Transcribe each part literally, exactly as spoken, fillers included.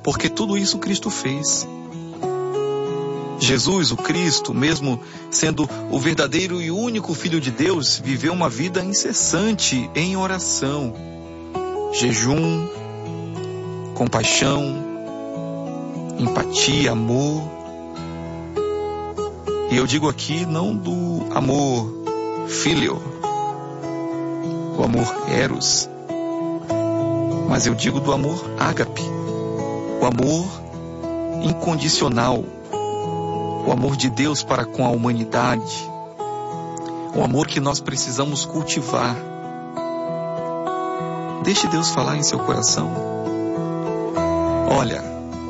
porque tudo isso Cristo fez. Jesus, o Cristo, mesmo sendo o verdadeiro e único Filho de Deus, viveu uma vida incessante em oração, jejum, compaixão, empatia, amor. E eu digo aqui não do amor filho, o amor eros, mas eu digo do amor ágape, o amor incondicional, o amor de Deus para com a humanidade, o amor que nós precisamos cultivar. Deixe Deus falar em seu coração. Olha,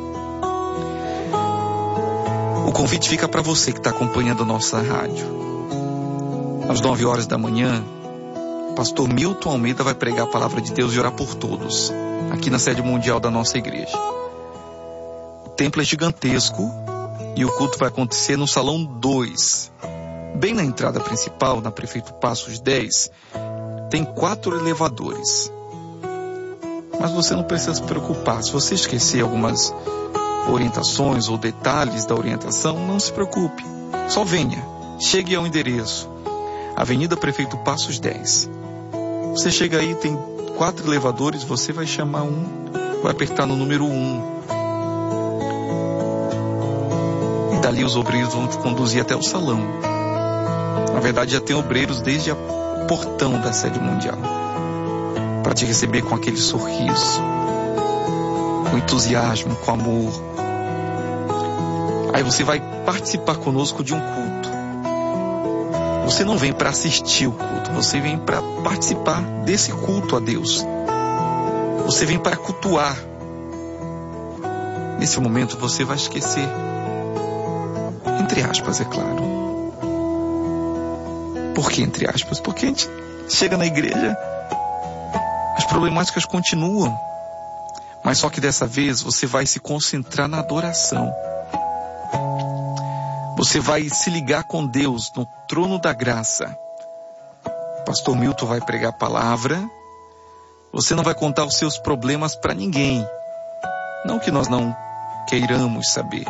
o convite fica para você que está acompanhando a nossa rádio. Às nove horas da manhã, o pastor Milton Almeida vai pregar a palavra de Deus e orar por todos, aqui na sede mundial da nossa igreja. O templo é gigantesco e o culto vai acontecer no salão dois. Bem na entrada principal, na Prefeito Passos dez, tem quatro elevadores. Mas você não precisa se preocupar. Se você esquecer algumas orientações ou detalhes da orientação, não se preocupe. Só venha. Chegue ao endereço. Avenida Prefeito Passos dez. Você chega aí, tem quatro elevadores, você vai chamar um, vai apertar no número um. E dali os obreiros vão te conduzir até o salão. Na verdade, já tem obreiros desde o portão da sede mundial, para te receber com aquele sorriso, com entusiasmo, com amor. Aí você vai participar conosco de um culto. Você não vem para assistir o culto, você vem para participar desse culto a Deus. Você vem para cultuar. Nesse momento você vai esquecer, entre aspas, é claro. Por que entre aspas? Porque a gente chega na igreja, as problemáticas continuam, mas só que dessa vez você vai se concentrar na adoração. Você vai se ligar com Deus no trono da graça. O pastor Milton vai pregar a palavra. Você não vai contar os seus problemas para ninguém. Não que nós não queiramos saber.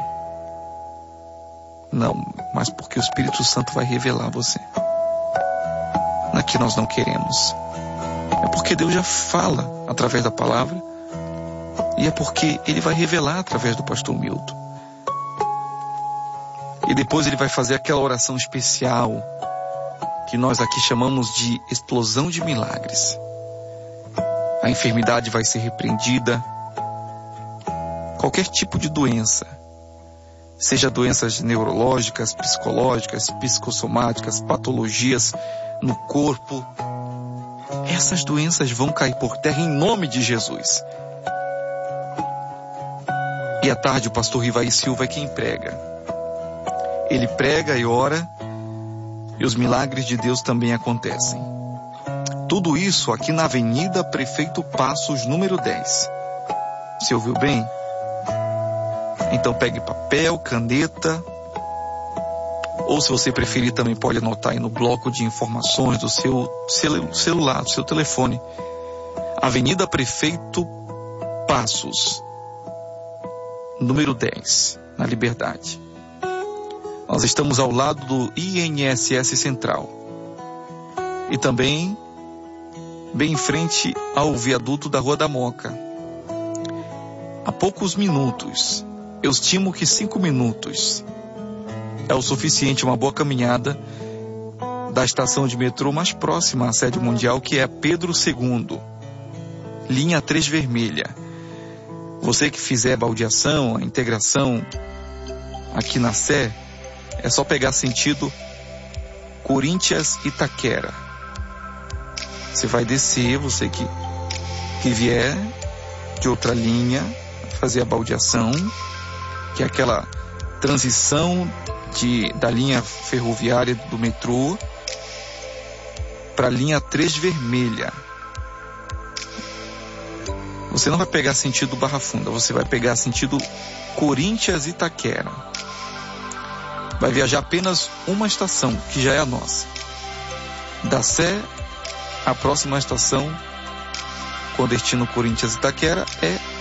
Não, mas porque o Espírito Santo vai revelar a você. Não é que nós não queremos. É porque Deus já fala através da palavra. E é porque Ele vai revelar através do pastor Milton. E depois Ele vai fazer aquela oração especial que nós aqui chamamos de explosão de milagres. A enfermidade vai ser repreendida. Qualquer tipo de doença, seja doenças neurológicas, psicológicas, psicossomáticas, patologias no corpo, essas doenças vão cair por terra em nome de Jesus. E à tarde o pastor Rivaí Silva é quem prega. Ele prega e ora, e os milagres de Deus também acontecem. Tudo isso aqui na Avenida Prefeito Passos, número dez. Você ouviu bem? Então pegue papel, caneta, ou se você preferir também pode anotar aí no bloco de informações do seu celu- celular, do seu telefone. Avenida Prefeito Passos, número dez, na Liberdade. Nós estamos ao lado do I N S S Central e também bem em frente ao viaduto da Rua da Moca. Há poucos minutos, eu estimo que cinco minutos é o suficiente, uma boa caminhada da estação de metrô mais próxima à sede mundial, que é Pedro segundo, linha três vermelha. Você que fizer baldeação, a integração aqui na Sé, é só pegar sentido Corinthians Itaquera. Você vai descer, você que, que vier de outra linha, fazer a baldeação, que é aquela transição de, da linha ferroviária do metrô para a linha três vermelha. Você não vai pegar sentido Barra Funda, você vai pegar sentido Corinthians Itaquera. Vai viajar apenas uma estação, que já é a nossa. Da Sé, a próxima estação com destino Corinthians Itaquera é